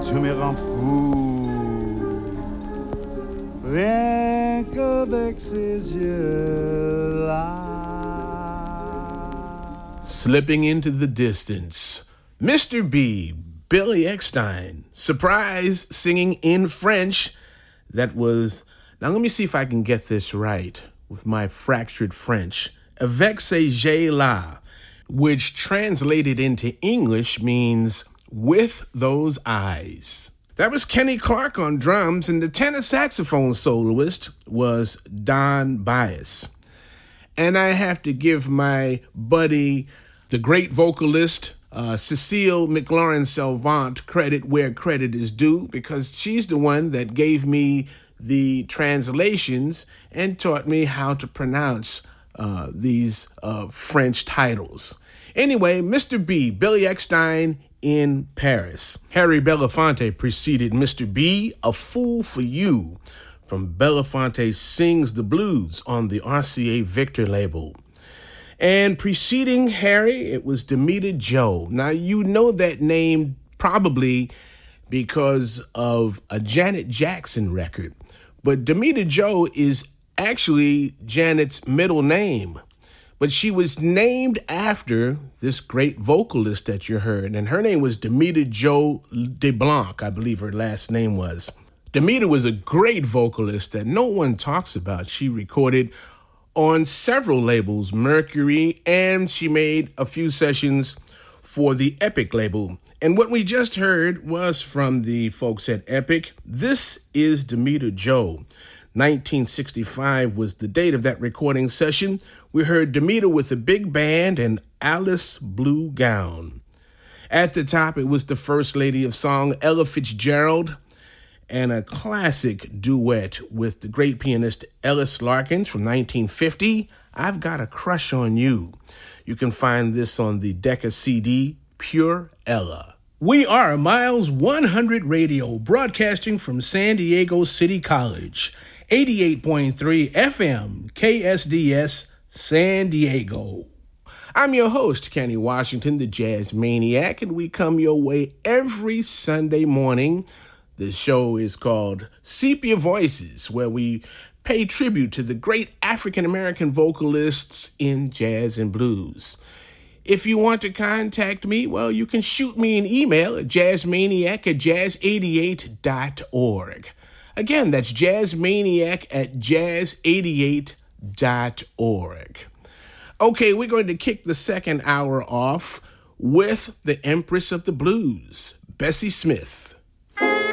tu me rends fou. Rien qu'avec ces yeux-là. Slipping into the distance, Mr. B, Billy Eckstine, surprise singing in French. That was, now let me see if I can get this right with my fractured French. Avec ces yeux-là, which translated into English means with those eyes. That was Kenny Clark on drums, and the tenor saxophone soloist was Don Byas. And I have to give my buddy, the great vocalist, Cecile McLaurin-Salvant, credit where credit is due, because she's the one that gave me the translations and taught me how to pronounce these French titles. Anyway, Mr. B, Billy Eckstine in Paris. Harry Belafonte preceded Mr. B, A Fool for You, from Belafonte Sings the Blues on the RCA Victor label. And preceding Harry, it was Demita Jo. Now, you know that name probably because of a Janet Jackson record, but Demita Jo is actually Janet's middle name. But she was named after this great vocalist that you heard, and her name was Demita Jo DeBlanc, I believe her last name was. Demita was a great vocalist that no one talks about. She recorded on several labels, Mercury, and she made a few sessions for the Epic label. And what we just heard was from the folks at Epic. This is Demita Jo. 1965 was the date of that recording session. We heard Demita with a big band and Alice Blue Gown. At the top, it was the First Lady of Song, Ella Fitzgerald, and a classic duet with the great pianist Ellis Larkins from 1950, I've Got a Crush on You. You can find this on the Decca CD, Pure Ella. We are Miles 100 Radio, broadcasting from San Diego City College, 88.3 FM, KSDS, San Diego. I'm your host, Kenny Washington, the Jazz Maniac, and we come your way every Sunday morning. The show is called Sepia Voices, where we pay tribute to the great African-American vocalists in jazz and blues. If you want to contact me, well, you can shoot me an email at jazzmaniac@jazz88.org. Again, that's jazzmaniac@jazz88.org. Okay, we're going to kick the second hour off with the Empress of the Blues, Bessie Smith.